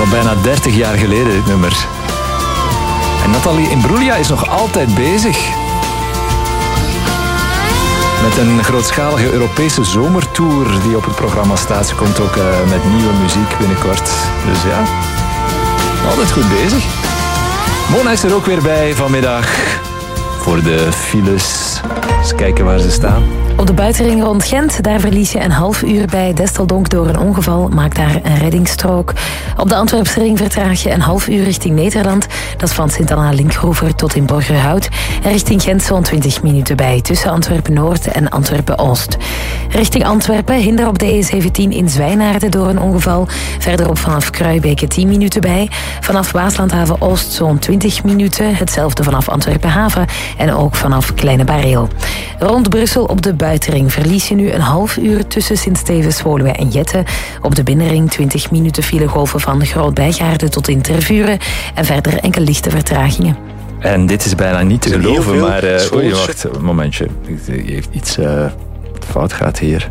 bijna 30 jaar geleden, dit nummer. En Nathalie Imbruglia is nog altijd bezig. Met een grootschalige Europese zomertour die op het programma staat. Ze komt ook met nieuwe muziek binnenkort. Dus ja, altijd goed bezig. Mona is er ook weer bij vanmiddag voor de files. Eens kijken waar ze staan. Op de buitenring rond Gent, daar verlies je een half uur bij Desteldonk door een ongeval. Maak daar een reddingsstrook. Op de Antwerpse ring vertraag je een half uur richting Nederland. Dat is van Sint-Anna-Linkhover tot in Borgerhout. En richting Gent zo'n 20 minuten bij, tussen Antwerpen-Noord en Antwerpen-Oost. Richting Antwerpen, hinder op de E17 in Zwijnaarden door een ongeval. Verderop vanaf Kruibeke 10 minuten bij. Vanaf Waaslandhaven-Oost zo'n 20 minuten. Hetzelfde vanaf Antwerpen-Haven en ook vanaf Kleine Bareel. Rond Brussel op de buitenring verlies je nu een half uur tussen Sint-Stevens, Woluwe en Jette. Op de binnenring 20 minuten filegolven van Groot-Bijgaarden tot in Tervuren. En verder enkele lichte vertragingen. En dit is bijna niet te geloven, maar... oei, wacht, een momentje. Heeft iets fout gaat hier.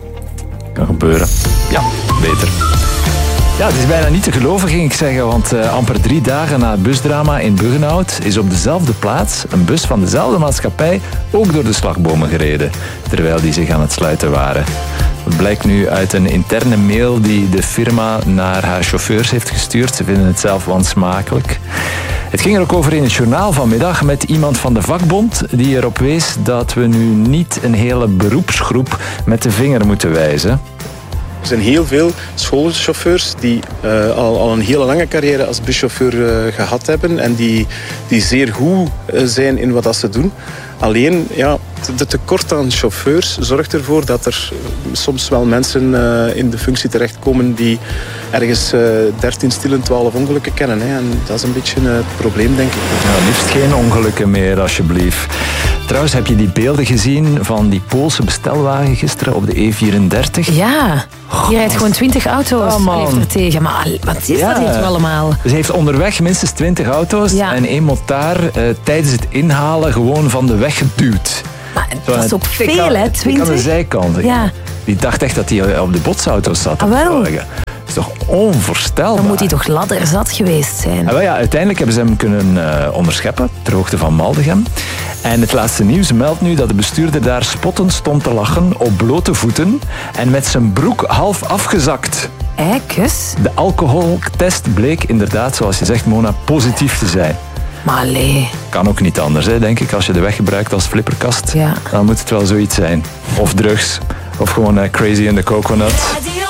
Kan gebeuren. Ja, beter. Ja, het is bijna niet te geloven, ging ik zeggen, want amper 3 dagen na het busdrama in Buggenhout is op dezelfde plaats een bus van dezelfde maatschappij ook door de slagbomen gereden, terwijl die zich aan het sluiten waren. Dat blijkt nu uit een interne mail die de firma naar haar chauffeurs heeft gestuurd. Ze vinden het zelf wansmakelijk. Het ging er ook over in het journaal vanmiddag met iemand van de vakbond die erop wees dat we nu niet een hele beroepsgroep met de vinger moeten wijzen. Er zijn heel veel schoolchauffeurs die al een hele lange carrière als buschauffeur gehad hebben en die zeer goed zijn in wat ze doen. Alleen, ja, het tekort aan chauffeurs zorgt ervoor dat er soms wel mensen in de functie terechtkomen die ergens 13 stille 12 ongelukken kennen. Hè. En dat is een beetje het probleem, denk ik. Ja, liefst geen ongelukken meer, alsjeblieft. Trouwens, heb je die beelden gezien van die Poolse bestelwagen gisteren op de E34? Ja, die rijdt gewoon 20 auto's er tegen. Maar wat is dat hier toch allemaal? Ze heeft onderweg minstens 20 auto's en één motaar tijdens het inhalen gewoon van de weg geduwd. Maar dat is ook veel, hè, 20? Aan de zijkant. Ja. Die dacht echt dat hij op de botsauto's zat. Wel. Dat is toch onvoorstelbaar. Dan moet hij toch ladderzat geweest zijn. Ja, uiteindelijk hebben ze hem kunnen onderscheppen ter hoogte van Maldegem. En het laatste nieuws meldt nu dat de bestuurder daar spottend stond te lachen op blote voeten en met zijn broek half afgezakt. Kus? De alcoholtest bleek inderdaad, zoals je zegt, Mona, positief te zijn. Maar allee. Kan ook niet anders, hè, denk ik. Als je de weg gebruikt als flipperkast, dan moet het wel zoiets zijn. Of drugs, of gewoon crazy in the coconut.